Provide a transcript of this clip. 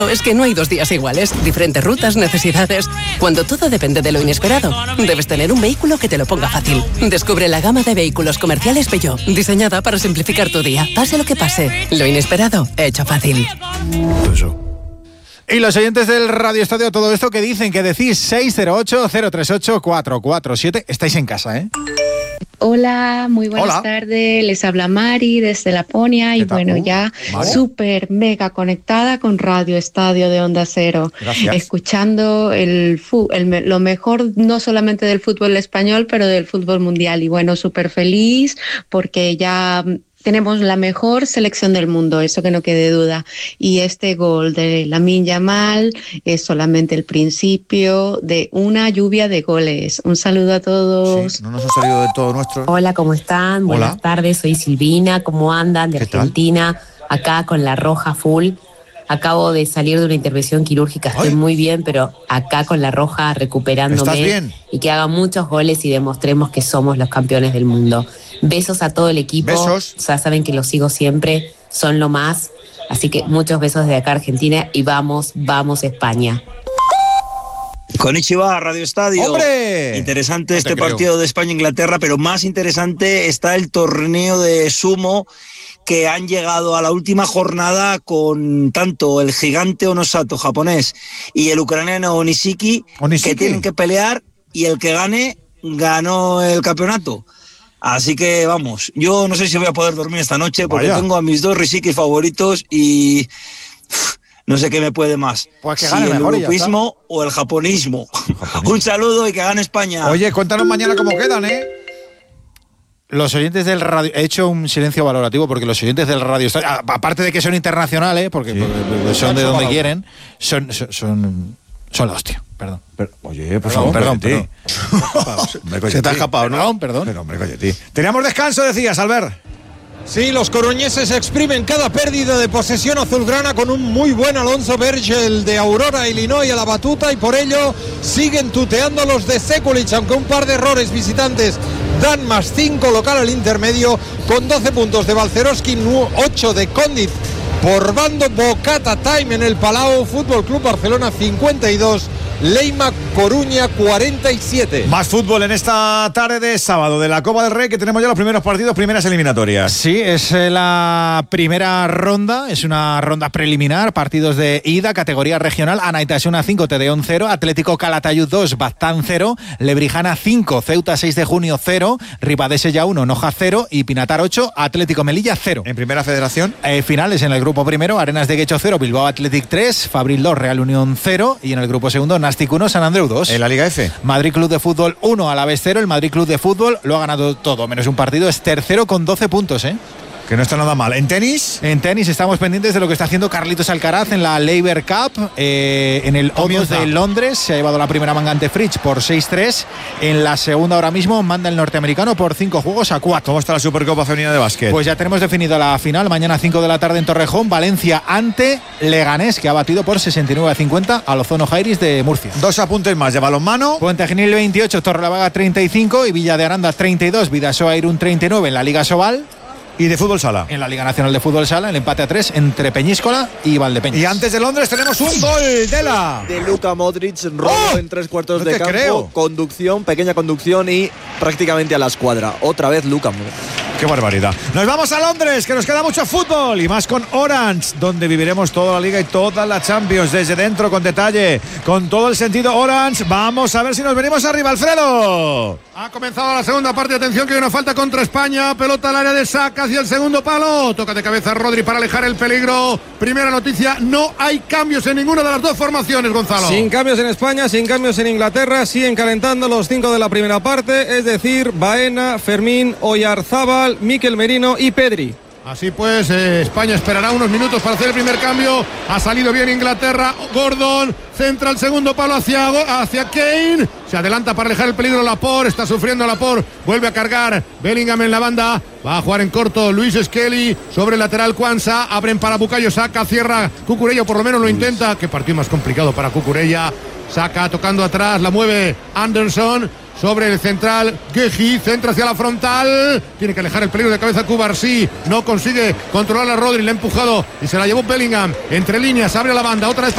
Es que no hay 2 días iguales, diferentes rutas, necesidades. Cuando todo depende de lo inesperado, debes tener un vehículo que te lo ponga fácil. Descubre la gama de vehículos comerciales Peugeot, diseñada para simplificar tu día. Pase lo que pase, lo inesperado, hecho fácil. Y los oyentes del Radio Estadio, todo esto que dicen, que decís 608-038-447. Estáis en casa, ¿eh? Hola, muy buenas tardes. Les habla Mari desde Laponia y bueno, ya súper mega conectada con Radio Estadio de Onda Cero. Gracias. Escuchando lo mejor no solamente del fútbol español, pero del fútbol mundial. Y bueno, súper feliz porque ya tenemos la mejor selección del mundo, eso que no quede duda. Y este gol de Lamine Yamal es solamente el principio de una lluvia de goles. Un saludo a todos. Sí, no nos ha salido de todo nuestro. Hola, ¿cómo están? Buenas tardes, soy Silvina. ¿Cómo andan? De Argentina, acá con la roja full. Acabo de salir de una intervención quirúrgica, estoy muy bien, pero acá con la roja recuperándome. ¿Estás bien? Y que hagan muchos goles y demostremos que somos los campeones del mundo. Besos a todo el equipo. Besos. Ya saben que los sigo siempre, son lo más. Así que muchos besos desde acá Argentina y vamos España. Konnichiwa, Radio Estadio. ¡Hombre! Interesante este partido de España-Inglaterra, pero más interesante está el torneo de sumo que han llegado a la última jornada con tanto el gigante Onosato japonés y el ucraniano Onishiki, que tienen que pelear y el que gane ganó el campeonato. Así que vamos, yo no sé si voy a poder dormir esta noche porque tengo a mis 2 Rishikis favoritos y no sé qué me puede más. Pues que si gane el mejor europeísmo o el japonismo. Un saludo y que gane España. Oye, cuéntanos mañana cómo quedan, ¿eh? Los oyentes del radio... He hecho un silencio valorativo porque los oyentes del radio... Aparte de que son internacionales, porque son de donde quieren, son la hostia. Perdón. Oye, por favor, perdón. Se te ha escapado, ¿no? Perdón. Pero, hombre, Coyetti. Teníamos descanso, decías, Albert. Sí, los coruñeses exprimen cada pérdida de posesión azulgrana con un muy buen Alonso Vergel de Aurora, Illinois, a la batuta, y por ello siguen tuteando los de Sekulic, aunque un par de errores visitantes dan +5, local al intermedio, con 12 puntos de Balcerowski, 8 de Condit. Por bando, Bocata Time en el Palau, Fútbol Club Barcelona 52, Leima Coruña 47. Más fútbol en esta tarde de sábado de la Copa del Rey, que tenemos ya los primeros partidos, primeras eliminatorias. Sí, es la primera ronda, es una ronda preliminar, partidos de ida, categoría regional, Anaitasuna 5, Tedeón 0, Atlético Calatayud 2, Baztán 0, Lebrijana 5, Ceuta 6 de junio 0, Ribadesella 1, Noja 0 y Pinatar 8, Atlético Melilla 0. En primera federación. Finales en el grupo primero, Arenas de Guecho 0, Bilbao Athletic 3, Fabril 2, Real Unión 0 y en el grupo segundo, Nastic 1, San Andreu 2. En la Liga F. Madrid Club de Fútbol 1, Alavés 0, el Madrid Club de Fútbol lo ha ganado todo, menos un partido, es tercero con 12 puntos, ¿eh? Que no está nada mal. ¿En tenis? En tenis estamos pendientes de lo que está haciendo Carlitos Alcaraz en la Laver Cup, en el Omios de Londres. Se ha llevado la primera manga ante Fritz por 6-3. En la segunda ahora mismo manda el norteamericano por 5 juegos a 4. ¿Cómo está la Supercopa Femenina de Básquet? Pues ya tenemos definida la final. Mañana 5 de la tarde en Torrejón. Valencia ante Leganés, que ha batido por 69-50 al Ozono Jairis de Murcia. 2 apuntes más de balonmano. Puente Genil 28, Torrelavega 35 y Villa de Aranda 32, Vidasoa Irún 39 en la Liga Sobal. ¿Y de fútbol sala? En la Liga Nacional de Fútbol Sala, el empate a 3 entre Peñíscola y Valdepeñas. Y antes de Londres tenemos un gol de Luka Modric, robo en 3 cuartos de campo, conducción, pequeña conducción y prácticamente a la escuadra. Otra vez Luka Modric. ¡Qué barbaridad! Nos vamos a Londres, que nos queda mucho fútbol y más con Orange, donde viviremos toda la Liga y toda la Champions desde dentro, con detalle, con todo el sentido Orange. Vamos a ver si nos venimos arriba, Alfredo. Ha comenzado la segunda parte, atención que hay una falta contra España, pelota al área de Saka hacia el segundo palo, toca de cabeza Rodri para alejar el peligro. Primera noticia, no hay cambios en ninguna de las dos formaciones, Gonzalo. Sin cambios en España, sin cambios en Inglaterra, siguen calentando los 5 de la primera parte, es decir, Baena, Fermín, Oyarzábal, Mikel Merino y Pedri. Así pues, España esperará unos minutos para hacer el primer cambio. Ha salido bien Inglaterra. Gordon centra el segundo palo hacia Kane. Se adelanta para alejar el peligro Laporte. Está sufriendo Laporte. Vuelve a cargar Bellingham en la banda. Va a jugar en corto Luis Skelly. Sobre el lateral Kwanza. Abren para Bukayo Saka. Cierra Cucurella, por lo menos lo intenta. Qué partido más complicado para Cucurella. Saka tocando atrás. La mueve Anderson. Sobre el central, Guehi, centra hacia la frontal, tiene que alejar el peligro de cabeza Cubarsí, no consigue controlar a Rodri, le ha empujado y se la llevó Bellingham, entre líneas, abre la banda, otra vez